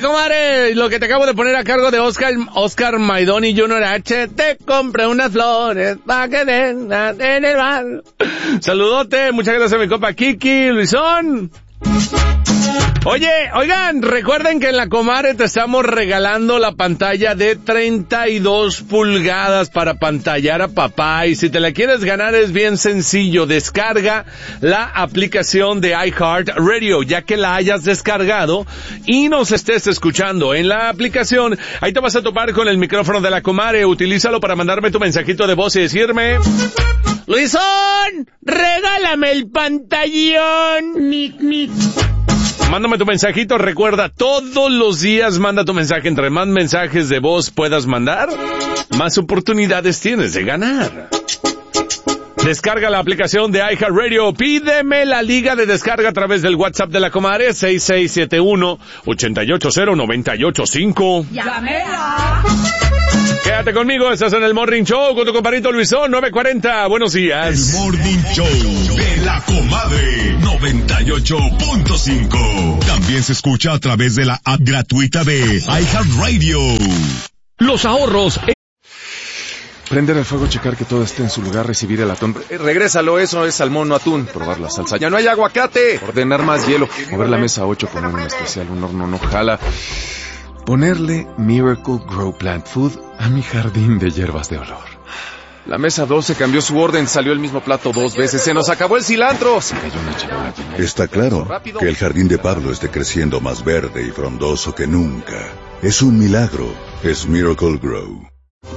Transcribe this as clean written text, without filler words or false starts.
comadre, lo que te acabo de poner a cargo de Oscar Maidoni Jr. H. Te compré unas flores pa' que den en el bar. Saludote, muchas gracias a mi compa Kiki, Luisón. Oye, oigan, recuerden que en la comadre te estamos regalando la pantalla de 32 pulgadas para pantallar a papá, y si te la quieres ganar es bien sencillo. Descarga la aplicación de iHeartRadio, ya que la hayas descargado y nos estés escuchando en la aplicación. Ahí te vas a topar con el micrófono de la comadre. Utilízalo para mandarme tu mensajito de voz y decirme: Luisón, regálame el pantallón. Mándame tu mensajito, recuerda, todos los días manda tu mensaje. Entre más mensajes de voz puedas mandar, más oportunidades tienes de ganar. Descarga la aplicación de iHeartRadio, pídeme la liga de descarga a través del WhatsApp de la comadre, 6671-880985. ¡Llámela! Quédate conmigo, estás en el Morning Show con tu compadrito Luisón, 940. Buenos días. El Morning Show de la comadre, 98.5. También se escucha a través de la app gratuita de iHeartRadio. Los ahorros. Prender el fuego, checar que todo esté en su lugar, recibir el atún. Regrésalo, eso es salmón, no atún. Probar la salsa. Ya no hay aguacate. Ordenar más hielo. Mover la mesa 8, poner un especial, un horno no jala. Ponerle Miracle Grow Plant Food a mi jardín de hierbas de olor. La mesa 12 cambió su orden, salió el mismo plato 2 veces, se nos acabó el cilantro. Se cayó una charola. Está claro que el jardín de Pablo esté creciendo más verde y frondoso que nunca. Es un milagro, es Miracle Grow.